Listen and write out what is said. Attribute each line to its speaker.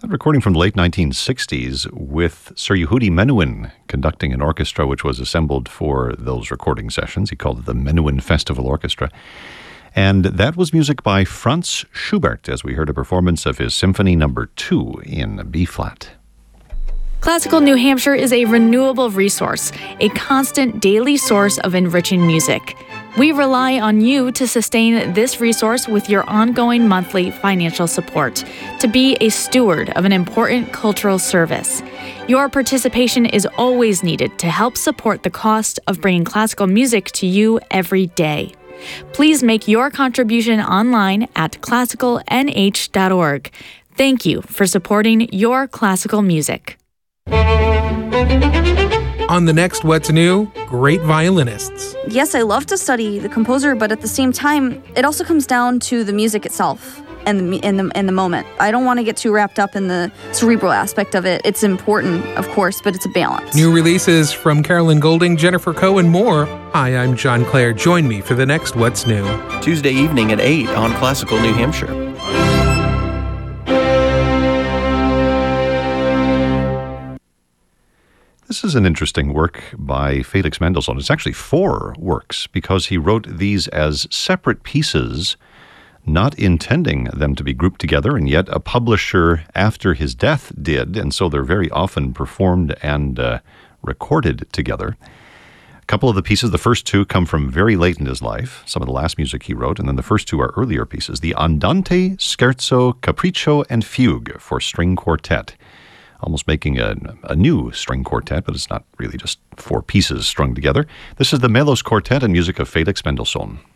Speaker 1: A recording from the late 1960s with Sir Yehudi Menuhin conducting an orchestra which was assembled for those recording sessions. He called it the Menuhin Festival Orchestra. And that was music by Franz Schubert, as we heard a performance of his Symphony No. 2 in B-flat.
Speaker 2: Classical New Hampshire is a renewable resource, a constant daily source of enriching music. We rely on you to sustain this resource with your ongoing monthly financial support, to be a steward of an important cultural service. Your participation is always needed to help support the cost of bringing classical music to you every day. Please make your contribution online at classicalnh.org. Thank you for supporting your classical music.
Speaker 3: On the next What's New, great violinists.
Speaker 4: Yes, I love to study the composer, but at the same time, it also comes down to the music itself and the moment. I don't want to get too wrapped up in the cerebral aspect of it. It's important, of course, but it's a balance.
Speaker 3: New releases from Carolyn Golding, Jennifer Coe, and more. Hi, I'm John Clare. Join me for the next What's New.
Speaker 5: Tuesday evening at 8 on Classical New Hampshire.
Speaker 1: This is an interesting work by Felix Mendelssohn. It's actually 4 works because he wrote these as separate pieces, not intending them to be grouped together, and yet a publisher after his death did, and so they're very often performed and recorded together. A couple of the pieces, the first 2 come from very late in his life, some of the last music he wrote, and then the first 2 are earlier pieces. The Andante, Scherzo, Capriccio, and Fugue for string quartet. Almost making a new string quartet, but it's not really just 4 pieces strung together. This is the Melos Quartet and music of Felix Mendelssohn.